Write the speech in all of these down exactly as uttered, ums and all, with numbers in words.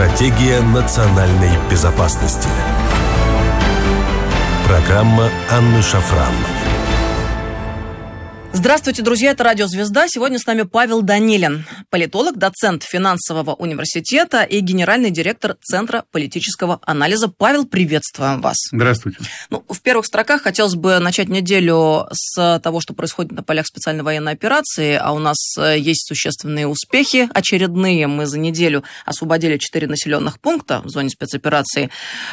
Стратегия национальной безопасности. Программа Анны Шафран. Здравствуйте, друзья, это Радио Звезда. Сегодня с нами Павел Данилин, политолог, доцент финансового университета и генеральный директор Центра политического анализа. Павел, приветствуем вас. Здравствуйте. Ну, в первых строках хотелось бы начать неделю с того, что происходит на полях специальной военной операции, а у нас есть существенные успехи очередные. Мы за неделю освободили четыре населенных пункта в зоне спецоперации.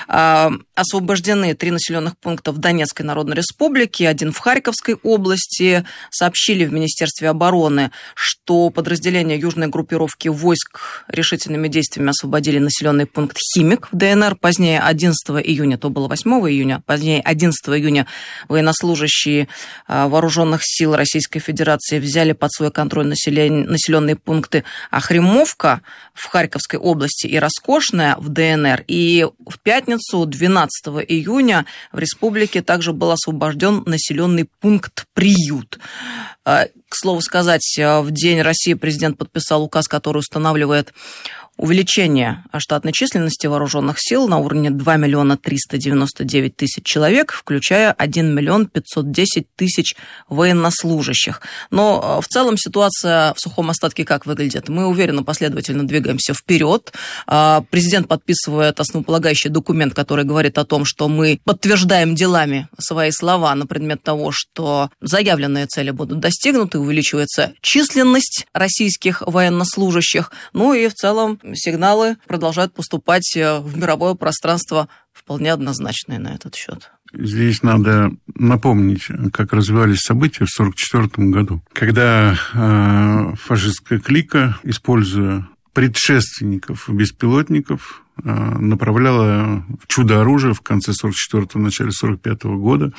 Освобождены три населенных пункта в Донецкой Народной Республике, один в Харьковской области. Сообщили в Министерстве обороны, что подразделения южной группировки войск решительными действиями освободили населенный пункт Химик в ДНР. Позднее, одиннадцатого июня, то было восьмого июня, позднее, одиннадцатого июня, военнослужащие вооруженных сил Российской Федерации взяли под свой контроль населенные пункты Охримовка в Харьковской области и Роскошная в ДНР. И в пятницу, двенадцатого июня, в республике также был освобожден населенный пункт Приют. К слову сказать, в День России президент подписал указ, который устанавливает увеличение штатной численности вооруженных сил на уровне два миллиона триста девяносто девять тысяч человек, включая один миллион пятьсот десять тысяч военнослужащих. Но в целом ситуация в сухом остатке как выглядит? Мы уверенно, последовательно двигаемся вперед. Президент подписывает основополагающий документ, который говорит о том, что мы подтверждаем делами свои слова на предмет того, что заявленные цели будут достигнуты, увеличивается численность российских военнослужащих. Ну и в целом сигналы продолжают поступать в мировое пространство вполне однозначные на этот счет. Здесь надо напомнить, как развивались события в сорок четвёртом году, когда э, фашистская клика, используя предшественников беспилотников, э, направляла чудо-оружие в конце сорок четвёртого, начале сорок пятого года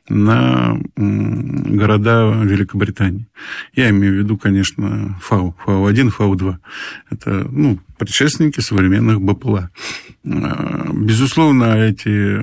на города Великобритании. Я имею в виду, конечно, ФАУ, ФАУ-один, ФАУ-два. Это, ну, предшественники современных БПЛА. Безусловно, эти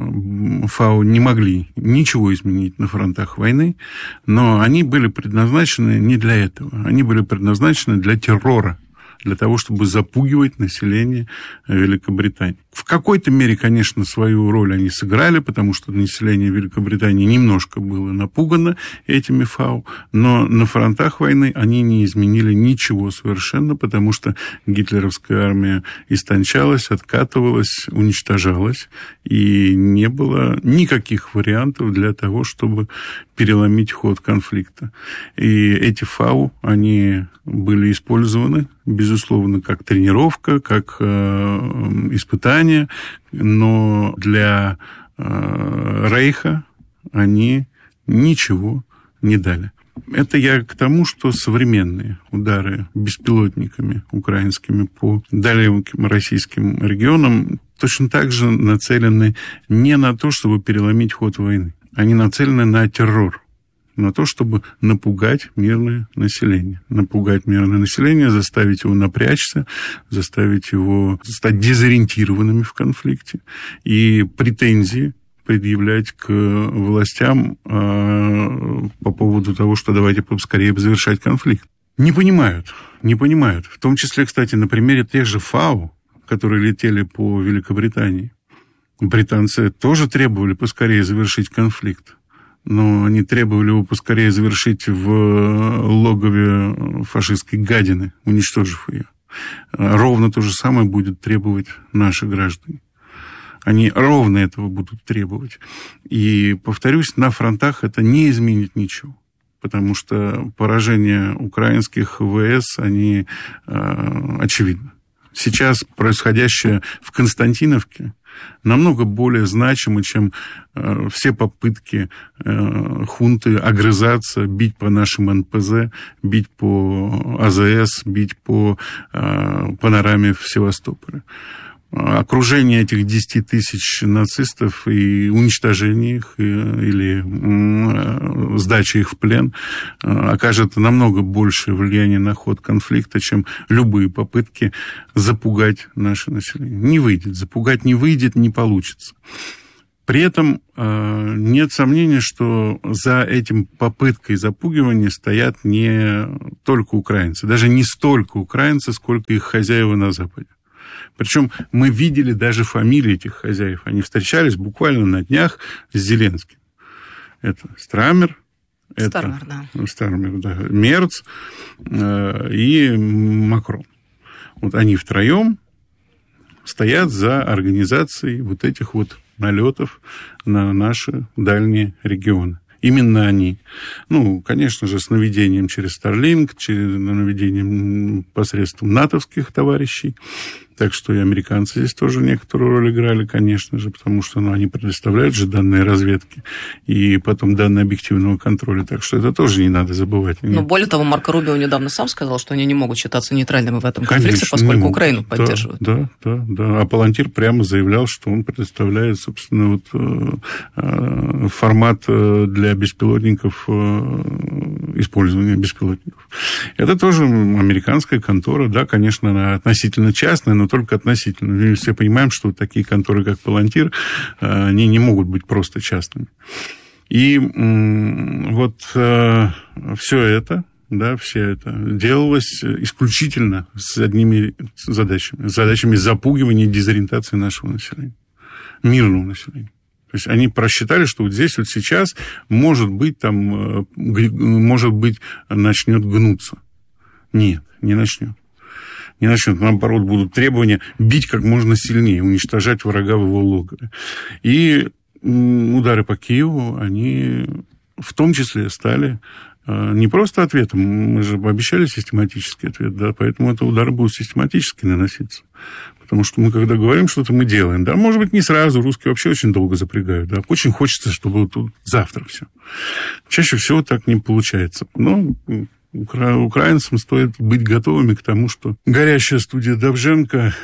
ФАУ не могли ничего изменить на фронтах войны, но они были предназначены не для этого. Они были предназначены для террора, для того, чтобы запугивать население Великобритании. В какой-то мере, конечно, свою роль они сыграли, потому что население Великобритании немножко было напугано этими ФАУ, но на фронтах войны они не изменили ничего совершенно, потому что гитлеровская армия истончалась, откатывалась, уничтожалась, и не было никаких вариантов для того, чтобы переломить ход конфликта. И эти ФАУ, они были использованы, безусловно, как тренировка, как э, испытание, но для э, Рейха они ничего не дали. Это я к тому, что современные удары беспилотниками украинскими по далеким российским регионам точно так же нацелены не на то, чтобы переломить ход войны. Они нацелены на террор, на то, чтобы напугать мирное население. Напугать мирное население, заставить его напрячься, заставить его стать дезориентированными в конфликте. И претензии предъявлять к властям э, по поводу того, что давайте поскорее завершать конфликт. Не понимают, не понимают. В том числе, кстати, на примере тех же ФАУ, которые летели по Великобритании. Британцы тоже требовали поскорее завершить конфликт. Но они требовали его поскорее завершить в логове фашистской гадины, уничтожив ее. Ровно то же самое будет требовать наши граждане. Они ровно этого будут требовать. И, повторюсь, на фронтах это не изменит ничего. Потому что поражения украинских ВС, они э, очевидны. Сейчас происходящее в Константиновке намного более значимо, чем э, все попытки э, хунты огрызаться, бить по нашим эн пэ зэ, бить по а зэ эс, бить по э, панораме в Севастополе. Окружение этих десяти тысяч нацистов и уничтожение их или сдача их в плен окажет намного большее влияние на ход конфликта, чем любые попытки запугать наше население. Не выйдет. Запугать не выйдет, не получится. При этом э, нет сомнения, что за этим попыткой запугивания стоят не только украинцы, даже не столько украинцы, сколько их хозяева на Западе. Причем мы видели даже фамилии этих хозяев. Они встречались буквально на днях с Зеленским. Это Страмер, Стармер, это да. Стармер, да, Мерц э, и Макрон. Вот они втроем стоят за организацией вот этих вот налетов на наши дальние регионы. Именно они. Ну, конечно же, с наведением через Starlink, через наведением посредством натовских товарищей. Так что и американцы здесь тоже некоторую роль играли, конечно же, потому что ну, они предоставляют же данные разведки и потом данные объективного контроля. Так что это тоже не надо забывать. Но более того, Марко Рубио недавно сам сказал, что они не могут считаться нейтральными в этом конфликте, конечно, поскольку Украину да, поддерживают. Да, да, да. А Палантир прямо заявлял, что он предоставляет, собственно, вот, э, э, формат для беспилотников, э, использования беспилотников. Это тоже американская контора, да, конечно, она относительно частная, но только относительно. Мы все понимаем, что такие конторы, как Палантир, они не могут быть просто частными. И вот все это, да, все это делалось исключительно с одними задачами. С задачами запугивания и дезориентации нашего населения, мирного населения. То есть они просчитали, что вот здесь вот сейчас, может быть, там, может быть, начнет гнуться. Нет, не начнет. Не начнет. Наоборот, будут требования бить как можно сильнее, уничтожать врага в его логове. И удары по Киеву, они в том числе стали не просто ответом, мы же обещали систематический ответ, да, поэтому это удары будут систематически наноситься. Потому что мы, когда говорим, что-то мы делаем, да, может быть, не сразу, русские вообще очень долго запрягают, да, очень хочется, чтобы вот завтра все. Чаще всего так не получается. Но укра... украинцам стоит быть готовыми к тому, что горящая студия Довженко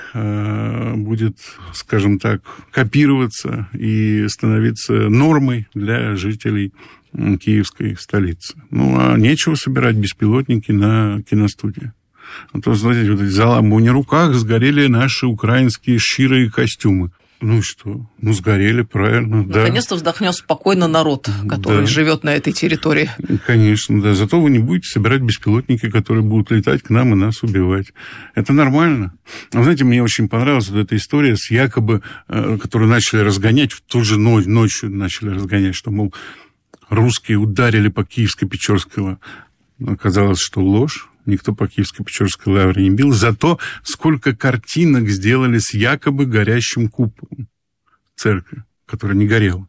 э, будет, скажем так, копироваться и становиться нормой для жителей киевской столицы. Ну, а нечего собирать беспилотники на киностудии. А то, знаете, вот эти заламывания на руках сгорели наши украинские ширые костюмы. Ну и что? Ну, сгорели, правильно, да. Наконец-то вздохнет спокойно народ, который да. живет на этой территории. Конечно, да. Зато вы не будете собирать беспилотники, которые будут летать к нам и нас убивать. Это нормально. А знаете, мне очень понравилась вот эта история с якобы, которую начали разгонять, в ту же ночь, ночью начали разгонять, что, мол, русские ударили по Киевско-Печорской лавре. Оказалось, что ложь. Никто по Киевско-Печорской лавре не бил. Зато сколько картинок сделали с якобы горящим куполом церкви, которая не горела.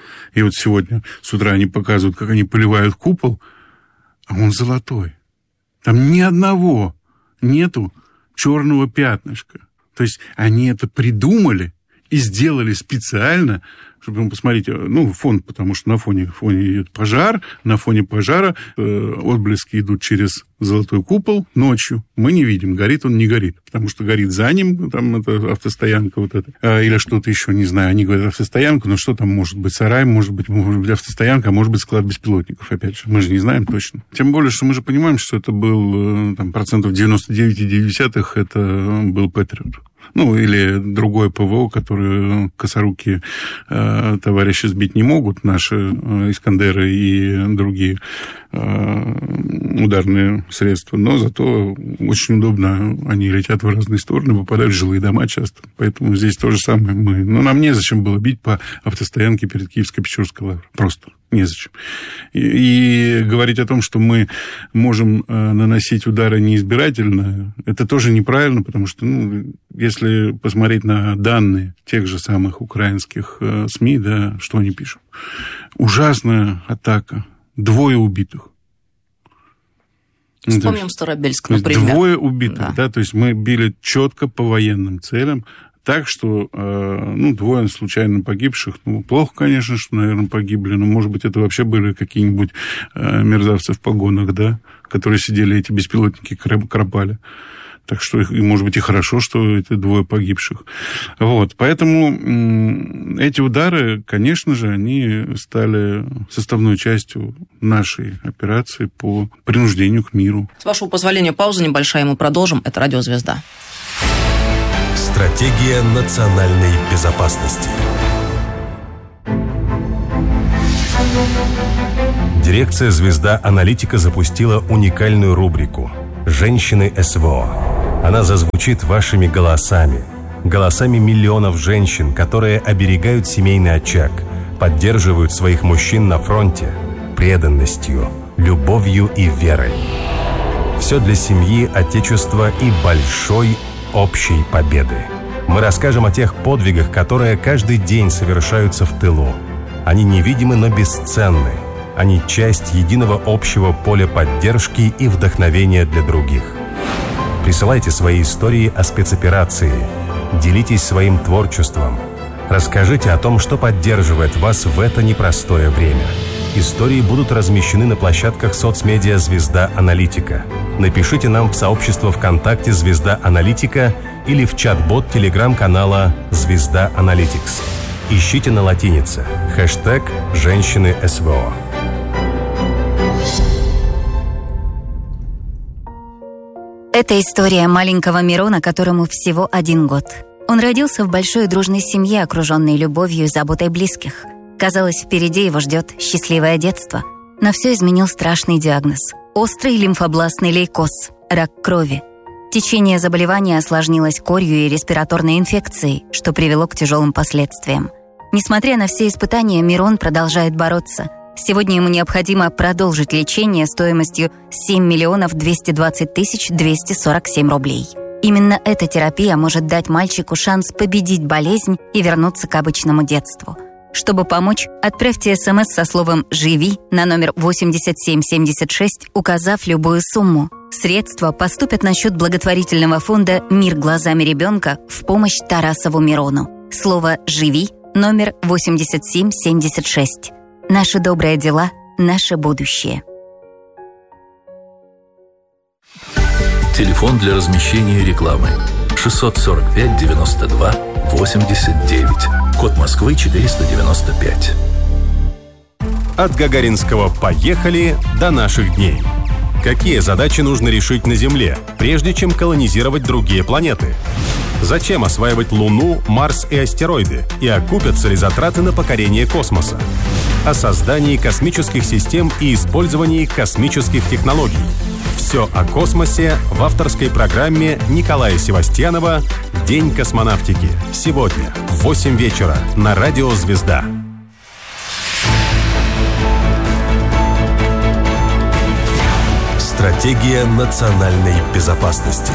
И вот сегодня с утра они показывают, как они поливают купол, а он золотой. Там ни одного нету черного пятнышка. То есть они это придумали и сделали специально, чтобы, ну, посмотрите, ну, фон, потому что на фоне, фоне идет пожар, на фоне пожара э, отблески идут через золотой купол ночью. Мы не видим, горит он, не горит, потому что горит за ним, там это автостоянка вот эта, э, или что-то еще, не знаю, они говорят автостоянка, но что там может быть, сарай, может быть, может быть автостоянка, а может быть склад беспилотников, опять же, мы же не знаем точно. Тем более, что мы же понимаем, что это был, там, процентов девяносто девять целых девять десятых это был Патриот. Ну, или другое ПВО, которое косоруки э, товарищи сбить не могут, наши э, Искандеры и другие э, ударные средства. Но зато очень удобно, они летят в разные стороны, попадают в жилые дома часто. Поэтому здесь то же самое мы. Но нам незачем было бить по автостоянке перед Киевско-Печорской лаврой. Просто незачем. И, и говорить о том, что мы можем э, наносить удары неизбирательно, это тоже неправильно, потому что, ну, если посмотреть на данные тех же самых украинских э, СМИ, да, что они пишут. Ужасная атака. Двое убитых. Вспомним Старобельск, например. Двое убитых, да. да, то есть мы били четко по военным целям, так что, э, ну, двое случайно погибших, ну, плохо, конечно, что, наверное, погибли, но, может быть, это вообще были какие-нибудь э, мерзавцы в погонах, да, которые сидели, эти беспилотники кропали. Так что, и, может быть, и хорошо, что это двое погибших. Вот, поэтому эти удары, конечно же, они стали составной частью нашей операции по принуждению к миру. С вашего позволения, пауза небольшая, мы продолжим. Это «Радио Звезда». Стратегия национальной безопасности. Дирекция «Звезда Аналитика» запустила уникальную рубрику «Женщины СВО». Она зазвучит вашими голосами, голосами миллионов женщин, которые оберегают семейный очаг, поддерживают своих мужчин на фронте преданностью, любовью и верой. Все для семьи, отечества и большой общей победы. Мы расскажем о тех подвигах, которые каждый день совершаются в тылу. Они невидимы, но бесценны. Они часть единого общего поля поддержки и вдохновения для других. Присылайте свои истории о спецоперации. Делитесь своим творчеством. Расскажите о том, что поддерживает вас в это непростое время. Истории будут размещены на площадках соцмедиа «Звезда Аналитика». Напишите нам в сообщество ВКонтакте «Звезда Аналитика» или в чат-бот телеграм-канала «Звезда Аналитикс». Ищите на латинице хэштег «Женщины СВО». Это история маленького Мирона, которому всего один год. Он родился в большой дружной семье, окруженной любовью и заботой близких. Казалось, впереди его ждет счастливое детство. Но все изменил страшный диагноз. Острый лимфобластный лейкоз, рак крови. Течение заболевания осложнилось корью и респираторной инфекцией, что привело к тяжелым последствиям. Несмотря на все испытания, Мирон продолжает бороться. Сегодня ему необходимо продолжить лечение стоимостью семь миллионов двести двадцать тысяч двести сорок семь рублей. Именно эта терапия может дать мальчику шанс победить болезнь и вернуться к обычному детству. Чтобы помочь, отправьте смс со словом «Живи» на номер восемьдесят семь семьдесят шесть, указав любую сумму. Средства поступят на счет благотворительного фонда «Мир глазами ребенка» в помощь Тарасову Мирону. Слово «Живи» номер восемьдесят семь семьдесят шесть. Наши добрые дела – наше будущее. Телефон для размещения рекламы шестьсот сорок пять девяносто два восемьдесят девять. Код Москвы четыреста девяносто пять. От гагаринского «поехали» до наших дней. Какие задачи нужно решить на Земле, прежде чем колонизировать другие планеты? Зачем осваивать Луну, Марс и астероиды? И окупятся ли затраты на покорение космоса? О создании космических систем и использовании космических технологий. Все о космосе в авторской программе Николая Севастьянова «День космонавтики». Сегодня в восемь вечера на радио «Звезда». Стратегия национальной безопасности.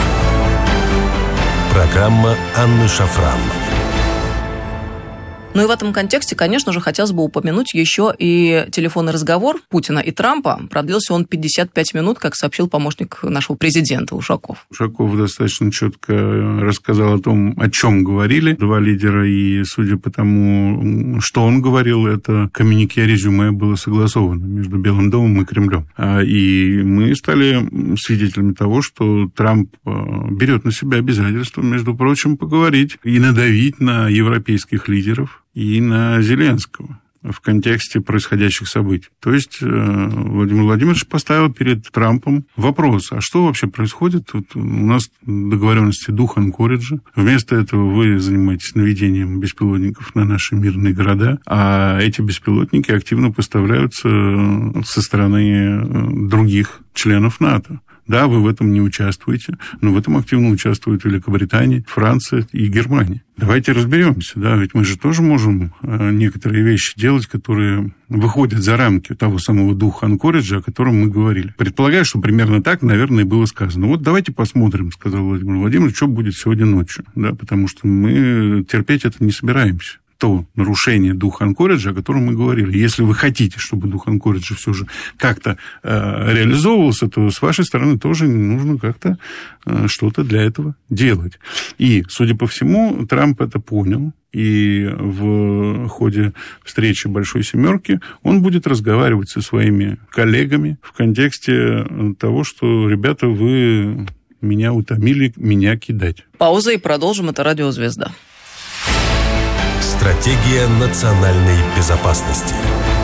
Программа Анны Шафран. Ну и в этом контексте, конечно же, хотелось бы упомянуть еще и телефонный разговор Путина и Трампа. Продлился он пятьдесят пять минут, как сообщил помощник нашего президента Ушаков. Ушаков достаточно четко рассказал о том, о чем говорили два лидера, и судя по тому, что он говорил, это коммюнике резюме было согласовано между Белым домом и Кремлем. И мы стали свидетелями того, что Трамп берет на себя обязательство, между прочим, поговорить и надавить на европейских лидеров и на Зеленского в контексте происходящих событий. То есть Владимир Владимирович поставил перед Трампом вопрос, а что вообще происходит? Вот у нас договоренности дух Анкориджа. Вместо этого вы занимаетесь наведением беспилотников на наши мирные города, а эти беспилотники активно поставляются со стороны других членов НАТО. Да, вы в этом не участвуете, но в этом активно участвуют Великобритания, Франция и Германия. Давайте разберемся, да, ведь мы же тоже можем некоторые вещи делать, которые выходят за рамки того самого духа Анкориджа, о котором мы говорили. Предполагаю, что примерно так, наверное, и было сказано. Вот давайте посмотрим, сказал Владимир Владимирович, что будет сегодня ночью, да, потому что мы терпеть это не собираемся. То нарушение духа Анкориджа, о котором мы говорили. Если вы хотите, чтобы дух Анкориджа все же как-то э, реализовывался, то с вашей стороны тоже нужно как-то э, что-то для этого делать. И, судя по всему, Трамп это понял. И в ходе встречи Большой Семерки он будет разговаривать со своими коллегами в контексте того, что, ребята, вы меня утомили, меня кидать. Пауза и продолжим. Это радио «Звезда». Стратегия национальной безопасности.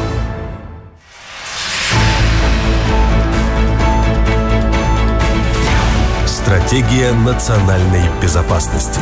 Стратегия национальной безопасности.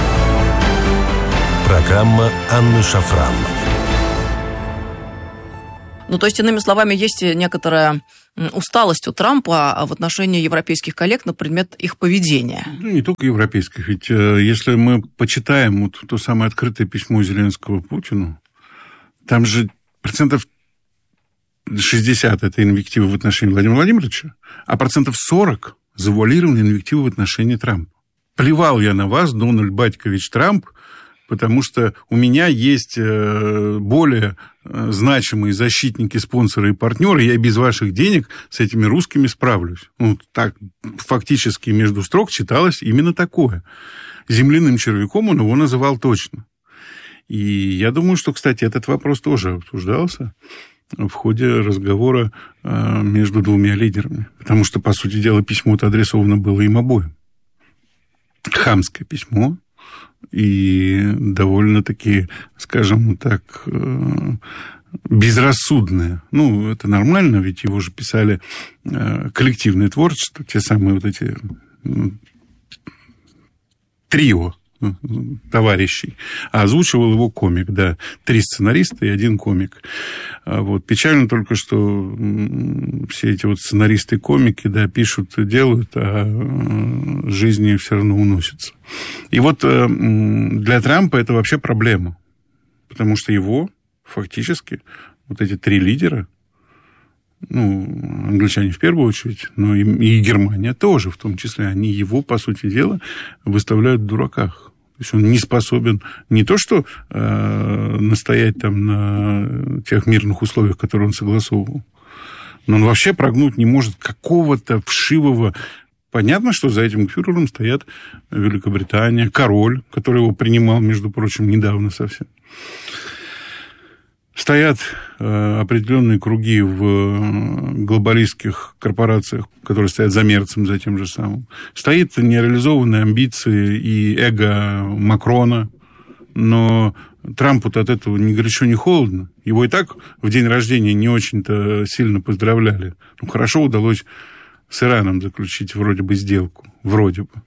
Программа Анны Шафран. Ну, то есть, иными словами, есть некоторая усталость у Трампа в отношении европейских коллег на предмет их поведения. Ну, не только европейских. Ведь если мы почитаем вот то самое открытое письмо Зеленского Путину, там же процентов шестьдесят это инвективы в отношении Владимира Владимировича, а процентов сорок завуалированные инвективы в отношении Трампа. Плевал я на вас, Дональд Батькович Трамп, потому что у меня есть более значимые защитники, спонсоры и партнеры, я без ваших денег с этими русскими справлюсь. Ну, так фактически между строк читалось именно такое. Земляным червяком он его называл точно. И я думаю, что, кстати, этот вопрос тоже обсуждался в ходе разговора между двумя лидерами. Потому что, по сути дела, письмо-то адресовано было им обоим. Хамское письмо. И довольно-таки, скажем так, безрассудное. Ну, это нормально, ведь его же писали коллективное творчество, те самые вот эти трио товарищей. А озвучивал его комик, да. Три сценариста и один комик. Вот. Печально только, что все эти вот сценаристы и комики, да, пишут и делают, а жизни все равно уносятся. И вот для Трампа это вообще проблема. Потому что его фактически вот эти три лидера, ну, англичане в первую очередь, но и, и Германия тоже в том числе, они его, по сути дела, выставляют в дураках. То есть он не способен не то что э, настоять там на тех мирных условиях, которые он согласовывал, но он вообще прогнуть не может какого-то вшивого. Понятно, что за этим фюрером стоят Великобритания, король, который его принимал, между прочим, недавно совсем. Стоят э, определенные круги в глобалистских корпорациях, которые стоят за Мерцем, за тем же самым. Стоит нереализованные амбиции и эго Макрона, но Трампу-то от этого ни горячо, ни холодно. Его и так в день рождения не очень-то сильно поздравляли. Ну, хорошо удалось с Ираном заключить вроде бы сделку. Вроде бы.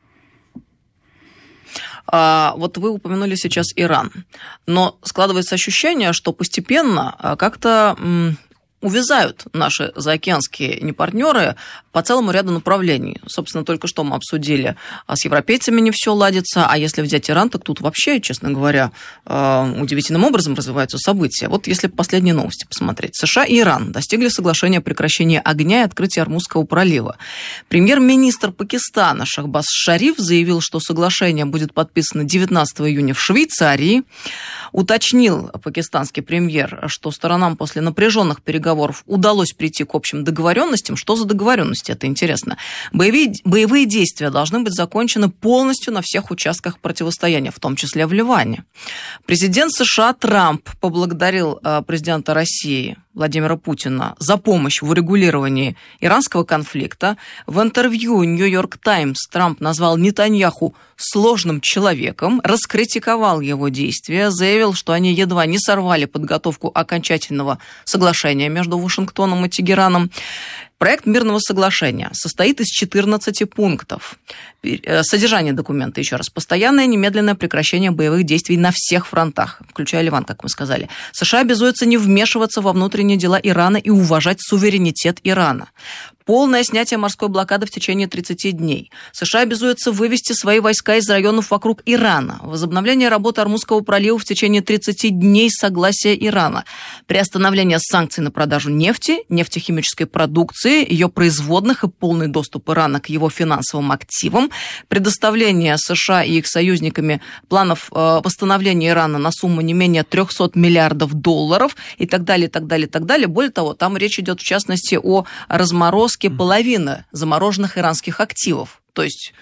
Вот вы упомянули сейчас Иран, но складывается ощущение, что постепенно как-то увязают наши заокеанские непартнеры по целому ряду направлений. Собственно, только что мы обсудили, с европейцами не все ладится, а если взять Иран, так тут вообще, честно говоря, удивительным образом развиваются события. Вот если последние новости посмотреть. США и Иран достигли соглашения о прекращении огня и открытии Ормузского пролива. Премьер-министр Пакистана Шахбаз Шариф заявил, что соглашение будет подписано девятнадцатого июня в Швейцарии. Уточнил пакистанский премьер, что сторонам после напряженных переговоров удалось прийти к общим договоренностям. Что за договоренности? Это интересно. Боевые, боевые действия должны быть закончены полностью на всех участках противостояния, в том числе в Ливане. Президент США Трамп поблагодарил президента России Владимира Путина за помощь в урегулировании иранского конфликта. В интервью «Нью-Йорк Таймс» Трамп назвал Нетаньяху сложным человеком, раскритиковал его действия, заявил, что они едва не сорвали подготовку окончательного соглашения между Вашингтоном и Тегераном. Проект мирного соглашения состоит из четырнадцати пунктов. Содержание документа, еще раз, постоянное немедленное прекращение боевых действий на всех фронтах, включая Ливан, как мы сказали. США обязуются не вмешиваться во внутренние дела Ирана и уважать суверенитет Ирана. Полное снятие морской блокады в течение тридцати дней. США обязуются вывести свои войска из районов вокруг Ирана. Возобновление работы Ормузского пролива в течение тридцати дней с согласия Ирана. Приостановление санкций на продажу нефти, нефтехимической продукции, ее производных и полный доступ Ирана к его финансовым активам. Предоставление США и их союзниками планов восстановления Ирана на сумму не менее трехсот миллиардов долларов и так далее, и так далее, и так далее. Более того, там речь идет в частности о разморозке половины замороженных иранских активов. То есть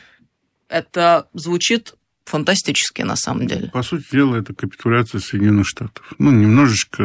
это звучит фантастически на самом деле. По сути дела, это капитуляция Соединенных Штатов. Ну, немножечко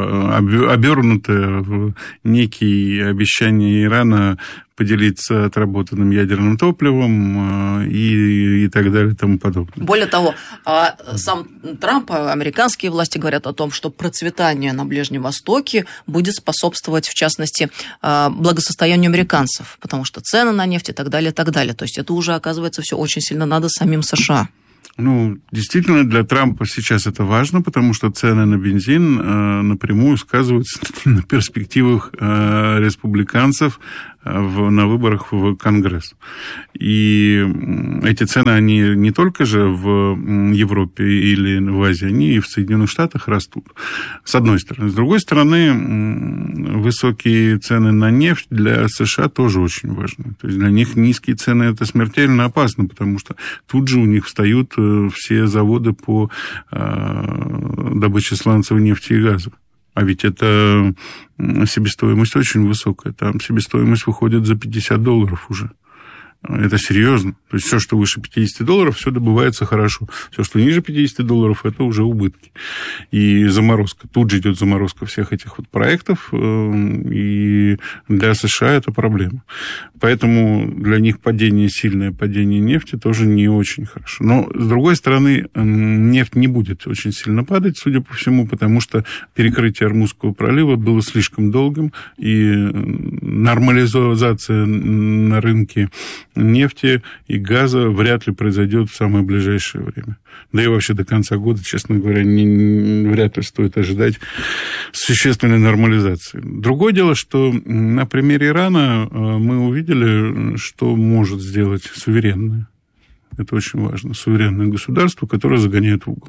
обернутая в некие обещания Ирана поделиться отработанным ядерным топливом и, и так далее и тому подобное. Более того, сам Трамп, американские власти говорят о том, что процветание на Ближнем Востоке будет способствовать, в частности, благосостоянию американцев, потому что цены на нефть и так далее, и так далее. То есть это уже, оказывается, все очень сильно надо самим США. Ну, действительно, для Трампа сейчас это важно, потому что цены на бензин э, напрямую сказываются на перспективах э, республиканцев в, на выборах в Конгресс. И эти цены, они не только же в Европе или в Азии, они и в Соединенных Штатах растут, с одной стороны. С другой стороны, высокие цены на нефть для США тоже очень важны. То есть для них низкие цены – это смертельно опасно, потому что тут же у них встают все заводы по добыче сланцевой нефти и газа. А ведь это себестоимость очень высокая. Там себестоимость выходит за пятьдесят долларов уже. Это серьезно. То есть все, что выше пятьдесят долларов, все добывается хорошо. Все, что ниже пятьдесят долларов, это уже убытки. И заморозка. Тут же идет заморозка всех этих вот проектов. И для США это проблема. Поэтому для них падение, сильное падение нефти тоже не очень хорошо. Но, с другой стороны, нефть не будет очень сильно падать, судя по всему, потому что перекрытие Ормузского пролива было слишком долгим, и нормализация на рынке нефти и газа вряд ли произойдет в самое ближайшее время. Да и вообще до конца года, честно говоря, не, не, вряд ли стоит ожидать существенной нормализации. Другое дело, что на примере Ирана мы увидели, что может сделать суверенное. Это очень важно. Суверенное государство, которое загоняет в угол.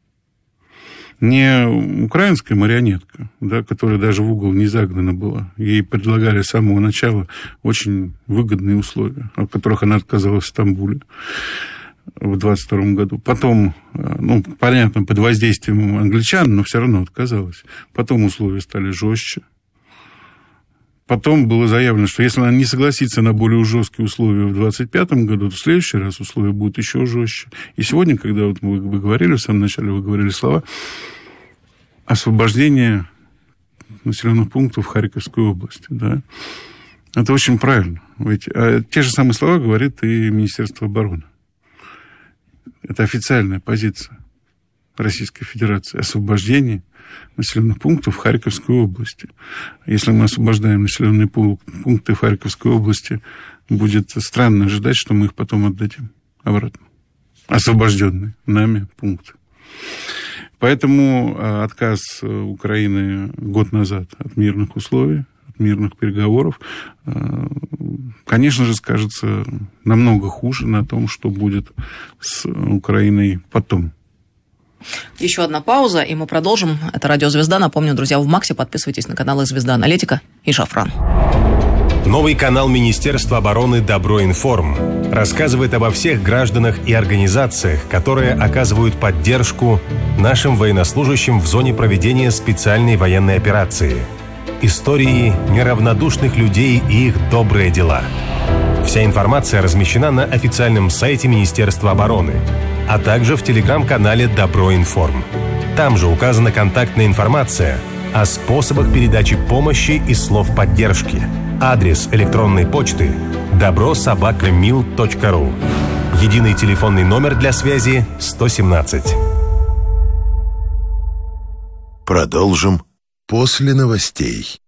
Не украинская марионетка, да, которая даже в угол не загнана была. Ей предлагали с самого начала очень выгодные условия, от которых она отказалась в Стамбуле в двадцать втором году. Потом, ну, понятно, под воздействием англичан, но все равно отказалась. Потом условия стали жестче. Потом было заявлено, что если она не согласится на более жесткие условия в двадцать пятом году, то в следующий раз условия будут еще жестче. И сегодня, когда вот вы, вы говорили, в самом начале вы говорили слова освобождение населенных пунктов в Харьковской области, да, это очень правильно. Ведь а те же самые слова говорит и Министерство обороны. Это официальная позиция Российской Федерации. Освобождение населенных пунктов в Харьковской области. Если мы освобождаем населенные пункты в Харьковской области, будет странно ожидать, что мы их потом отдадим обратно. Освобожденные нами пункты. Поэтому отказ Украины год назад от мирных условий, от мирных переговоров, конечно же, скажется намного хуже на том, что будет с Украиной потом. Еще одна пауза, и мы продолжим. Это «Радио Звезда». Напомню, друзья, в Максе подписывайтесь на каналы «Звезда Аналитика» и «Шафран». Новый канал Министерства обороны «Доброинформ» рассказывает обо всех гражданах и организациях, которые оказывают поддержку нашим военнослужащим в зоне проведения специальной военной операции. Истории неравнодушных людей и их добрые дела. Вся информация размещена на официальном сайте Министерства обороны, а также в телеграм-канале «Доброинформ». Там же указана контактная информация о способах передачи помощи и слов поддержки. Адрес электронной почты добро собака мил точка ру. Единый телефонный номер для связи сто семнадцать. Продолжим после новостей.